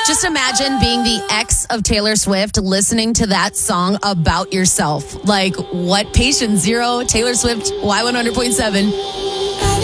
Just imagine being the ex of Taylor Swift listening to that song about yourself. Like, what? Patient Zero, Taylor Swift, Y100.7.